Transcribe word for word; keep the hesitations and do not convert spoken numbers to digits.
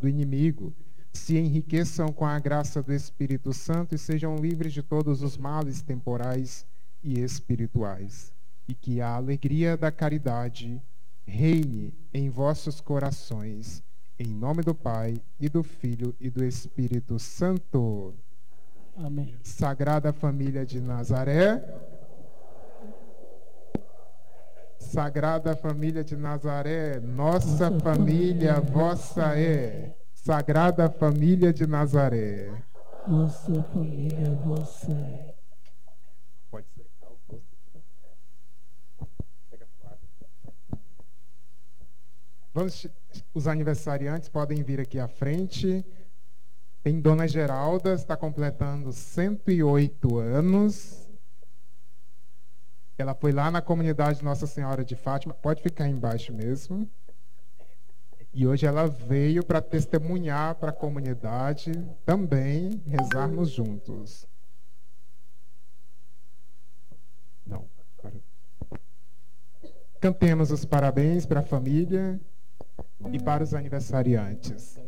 do inimigo, se enriqueçam com a graça do Espírito Santo e sejam livres de todos os males temporais e espirituais. E que a alegria da caridade reine em vossos corações, em nome do Pai, e do Filho, e do Espírito Santo. Amém. Sagrada Família de Nazaré, Sagrada Família de Nazaré, nossa Nossa família, família, vossa é. Sagrada Família de Nazaré. Nossa família, vossa é. Pode ser. Vamos, os aniversariantes podem vir aqui à frente. Tem Dona Geralda, está completando cento e oito anos. Ela foi lá na comunidade Nossa Senhora de Fátima. Pode ficar embaixo mesmo. E hoje ela veio para testemunhar para a comunidade também, rezarmos juntos. Não. Cantemos os parabéns para a família e para os aniversariantes.